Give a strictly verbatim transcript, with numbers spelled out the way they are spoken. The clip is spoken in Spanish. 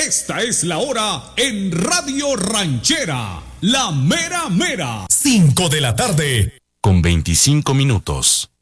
Esta es la hora en Radio Ranchera, la mera mera. cinco de la tarde, con veinticinco minutos.